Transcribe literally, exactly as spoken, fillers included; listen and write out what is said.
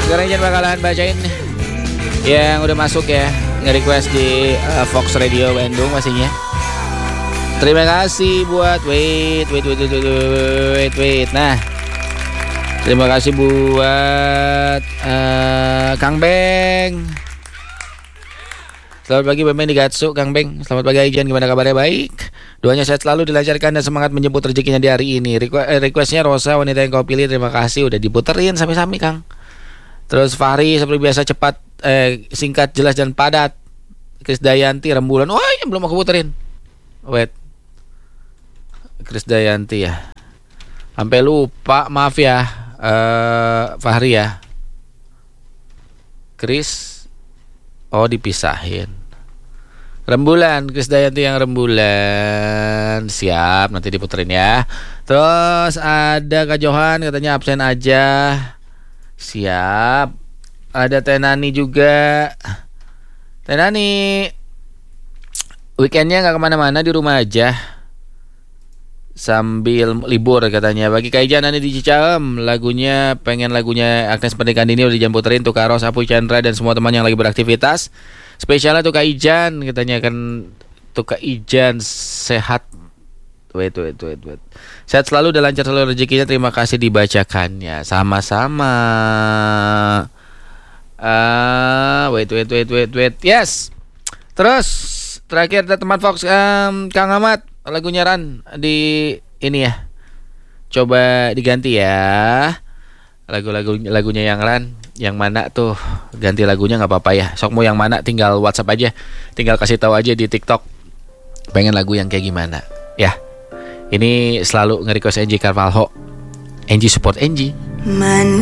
Sekarang Ijan bakalan bacain yang udah masuk ya, nge-request di uh, Fox Radio Bandung pastinya. Terima kasih buat wait wait wait wait wait wait. Nah, terima kasih buat uh, Kang Beng. Selamat pagi Beng di Gatsu, Kang Beng. Selamat pagi Ijan, gimana kabarnya? Baik. Doanya sehat selalu, dilancarkan dan semangat menjemput rezekinya di hari ini. Requ- eh, requestnya Rosa, wanita yang kau pilih. Terima kasih udah diputerin sami-sami Kang. Terus Fahri seperti biasa cepat, eh, singkat, jelas dan padat. Krisdayanti Rembulan. Oh iya belum aku puterin. Wait. Krisdayanti ya. Sampai lupa, maaf ya, uh, Fahri ya. Kris. Oh dipisahin. Rembulan, Krisdayanti yang Rembulan. Siap, nanti diputerin ya. Terus ada Kak Johan katanya absen aja. Siap. Ada Tenani juga. Tenani, weekendnya gak kemana-mana, di rumah aja sambil libur katanya. Bagi Kak Ijan nanti di Cicahem, lagunya pengen lagunya Agnes Pernikahan Dini udah dijamputerin tuh Kak Ros, Apu Chandra dan semua teman yang lagi beraktivitas. Spesialnya tuh Kak Ijan katanya, kan tuh Kak Ijan sehat. Wait wait wait wait. Sehat selalu dan lancar selalu rezekinya. Terima kasih dibacakannya. Sama-sama. Ah, uh, wait wait wait wait wait. Yes. Terus terakhir ada teman Fox, um, Kang Ahmad, lagunya Ran di ini ya. Coba diganti ya. Lagu-lagu lagunya yang Ran, yang mana tuh? Ganti lagunya enggak apa-apa ya. Sok mau yang mana tinggal WhatsApp aja. Tinggal kasih tahu aja di TikTok. Pengen lagu yang kayak gimana? Ya. Ini selalu nge-request Angie Carvalho. Angie support Angie.